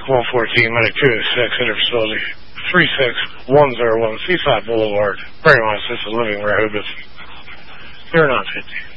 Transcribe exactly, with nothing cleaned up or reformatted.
Medic one fourteen, Medic two oh six, enter facility three six one oh one Seaside Boulevard. Very much, this is Living Rehoboth. zero nine fifty.